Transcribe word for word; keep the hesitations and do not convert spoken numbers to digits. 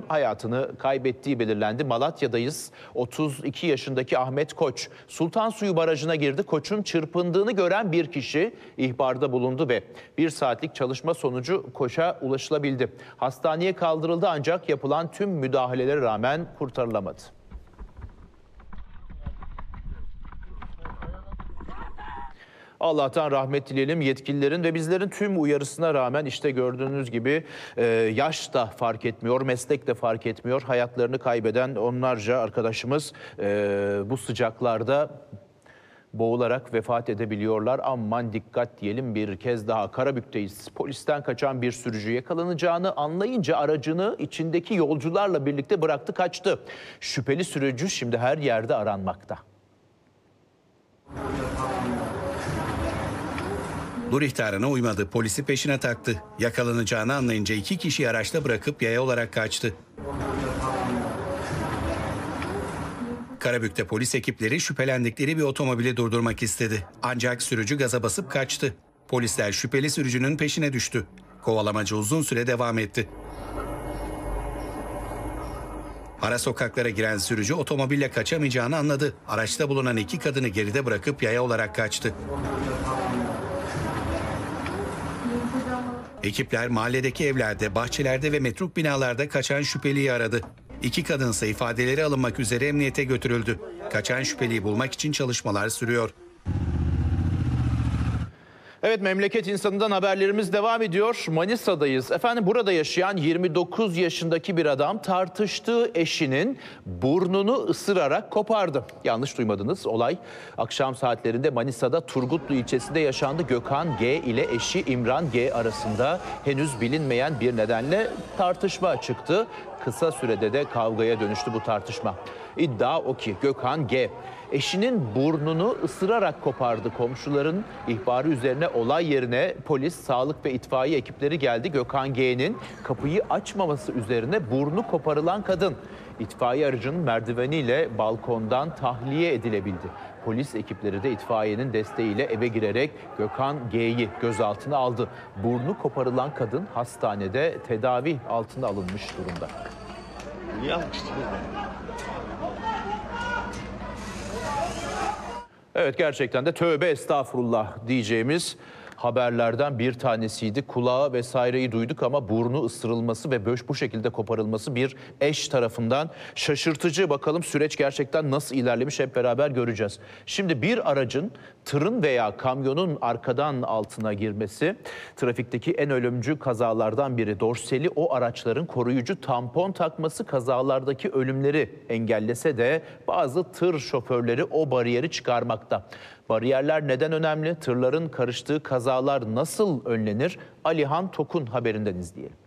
hayatını kaybettiği belirlendi. Malatya'dayız. otuz iki yaşındaki Ahmet Koç Sultansuyu Barajı'na girdi. Koç'un çırpındığını gören bir kişi ihbarda bulundu ve bir saatlik çalışma sonucu Koç'a ulaşılabildi. Hastaneye kaldırıldı ancak yapılan tüm müdahalelere rağmen kurtarılamadı. Allah'tan rahmet dileyelim yetkililerin ve bizlerin tüm uyarısına rağmen işte gördüğünüz gibi e, yaş da fark etmiyor, meslek de fark etmiyor. Hayatlarını kaybeden onlarca arkadaşımız e, bu sıcaklarda boğularak vefat edebiliyorlar. Aman dikkat diyelim bir kez daha. Karabük'teyiz. Polisten kaçan bir sürücü yakalanacağını anlayınca aracını içindeki yolcularla birlikte bıraktı kaçtı. Şüpheli sürücü şimdi her yerde aranmakta. Dur ihtarına uymadı. Polisi peşine taktı. Yakalanacağını anlayınca iki kişiyi araçta bırakıp yaya olarak kaçtı. Karabük'te polis ekipleri şüphelendikleri bir otomobili durdurmak istedi. Ancak sürücü gaza basıp kaçtı. Polisler şüpheli sürücünün peşine düştü. Kovalamacı uzun süre devam etti. Ara sokaklara giren sürücü otomobille kaçamayacağını anladı. Araçta bulunan iki kadını geride bırakıp yaya olarak kaçtı. Ekipler mahalledeki evlerde, bahçelerde ve metruk binalarda kaçan şüpheliyi aradı. İki kadınsa ifadeleri alınmak üzere emniyete götürüldü. Kaçan şüpheliyi bulmak için çalışmalar sürüyor. Evet, memleket insanından haberlerimiz devam ediyor. Manisa'dayız. Efendim burada yaşayan yirmi dokuz yaşındaki bir adam tartıştığı eşinin burnunu ısırarak kopardı. Yanlış duymadınız. Olay akşam saatlerinde Manisa'da Turgutlu ilçesinde yaşandı. Gökhan G ile eşi İmran G arasında henüz bilinmeyen bir nedenle tartışma çıktı. Kısa sürede de kavgaya dönüştü bu tartışma. İddia o ki Gökhan G eşinin burnunu ısırarak kopardı. Komşuların ihbarı üzerine olay yerine polis, sağlık ve itfaiye ekipleri geldi. Gökhan G'nin kapıyı açmaması üzerine burnu koparılan kadın itfaiye aracının merdiveniyle balkondan tahliye edilebildi. Polis ekipleri de itfaiyenin desteğiyle eve girerek Gökhan G'yi gözaltına aldı. Burnu koparılan kadın hastanede tedavi altına alınmış durumda. Niye alkışlıyorsun? Evet, gerçekten de tövbe estağfurullah diyeceğimiz haberlerden bir tanesiydi. Kulağı vesaireyi duyduk ama burnu ısırılması ve bu şekilde koparılması bir eş tarafından şaşırtıcı. Bakalım süreç gerçekten nasıl ilerlemiş hep beraber göreceğiz. Şimdi bir aracın tırın veya kamyonun arkadan altına girmesi trafikteki en ölümcül kazalardan biri. Dorsali o araçların koruyucu tampon takması kazalardaki ölümleri engellese de bazı tır şoförleri o bariyeri çıkarmakta. Bariyerler neden önemli? Tırların karıştığı kazalar nasıl önlenir? Alihan Tokun haberinden izleyelim.